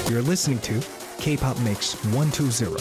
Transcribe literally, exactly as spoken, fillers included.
You're listening to K-Pop Mix one two zero.